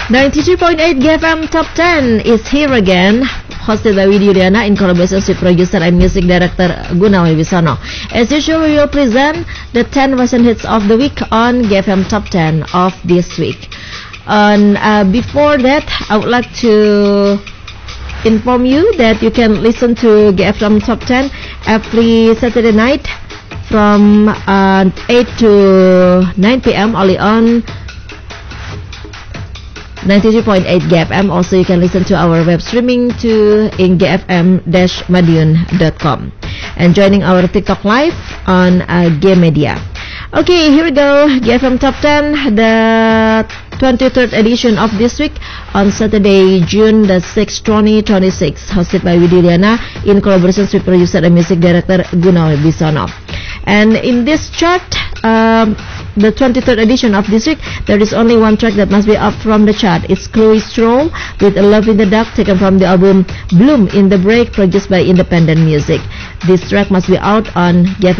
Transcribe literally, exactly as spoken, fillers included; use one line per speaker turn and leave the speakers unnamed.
ninety-three point eight G F M Top ten is here again, hosted by Widhi Yuliana in collaboration with producer and music director Gunawan Wibisono. As usual, we will present the ten recent hits of the week on G F M Top ten of this week. And uh, before that, I would like to inform you that you can listen to G F M Top ten every Saturday night from uh, eight to nine p.m. only on ninety-three point eight G F M. Also, you can listen to our web streaming to in g f m dash madiun dot com and joining our TikTok live on uh, G Media. Okay, here we go. G F M Top ten, the twenty-third edition of this week on Saturday, June the sixth, twenty twenty-six, hosted by Widhi Yuliana in collaboration with producer and music director Gunawan Wibisono. And in this chart, um, the twenty-third edition of this week, there is only one track that must be up from the chart. It's Chloe Stroll with A Love in the Dark, taken from the album Bloom in the Break, produced by Independent Music. This track must be out on G F M